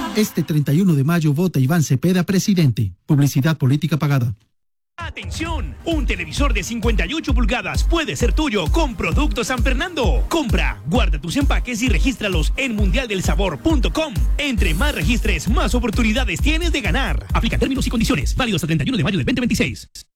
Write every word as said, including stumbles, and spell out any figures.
Este treinta y uno de mayo vota Iván Cepeda presidente. Publicidad política pagada. ¡Atención! Un televisor de cincuenta y ocho pulgadas puede ser tuyo con Productos San Fernando. Compra, guarda tus empaques y regístralos en mundial del sabor punto com. Entre más registres, más oportunidades tienes de ganar. Aplica términos y condiciones. Válido hasta treinta y uno de mayo del dos mil veintiséis.